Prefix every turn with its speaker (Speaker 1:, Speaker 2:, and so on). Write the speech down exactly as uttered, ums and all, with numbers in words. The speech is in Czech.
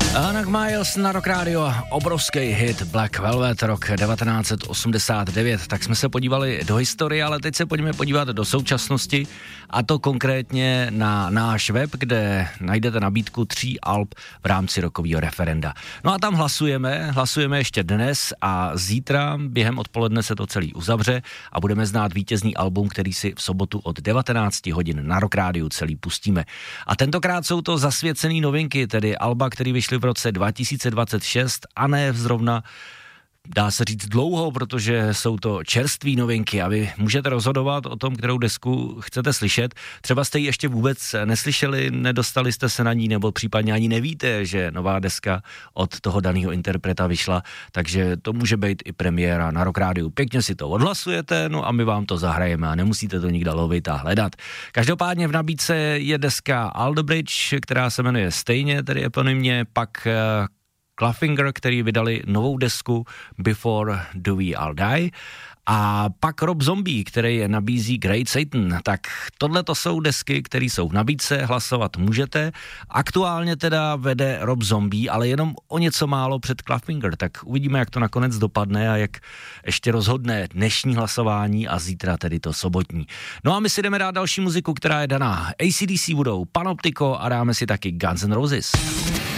Speaker 1: Anak Miles na Rock Radio, obrovský hit Black Velvet, rok devatenáct set osmdesát devět. Tak jsme se podívali do historie, ale teď se pojďme podívat do současnosti, a to konkrétně na náš web, kde najdete nabídku tří alb v rámci rockového referenda. No a tam hlasujeme, hlasujeme ještě dnes a zítra během odpoledne se to celý uzavře a budeme znát vítězný album, který si v sobotu od devatenáct hodin na Rock Radio celý pustíme. A tentokrát jsou to zasvěcený novinky, tedy alba, který vyšly v roce dva tisíce dvacet šest a ne zrovna, dá se říct, dlouho, protože jsou to čerství novinky a vy můžete rozhodovat o tom, kterou desku chcete slyšet. Třeba jste ji ještě vůbec neslyšeli, nedostali jste se na ní, nebo případně ani nevíte, že nová deska od toho daného interpreta vyšla, takže to může být i premiéra na Rock Radio. Pěkně si to odhlasujete, no a my vám to zahrajeme a nemusíte to nikde lovit a hledat. Každopádně v nabídce je deska Alter Bridge, která se jmenuje stejně, tedy eponymně, pak Clawfinger, který vydali novou desku Before Do We All Die, a pak Rob Zombie, který je nabízí Great Satan. Tak tohle to jsou desky, které jsou v nabídce, hlasovat můžete. Aktuálně teda vede Rob Zombie, ale jenom o něco málo před Clawfinger, tak uvidíme, jak to nakonec dopadne a jak ještě rozhodne dnešní hlasování a zítra tedy to sobotní. No a my si jdeme dát další muziku, která je daná. A C D C budou Panoptico a dáme si taky Guns N' Roses.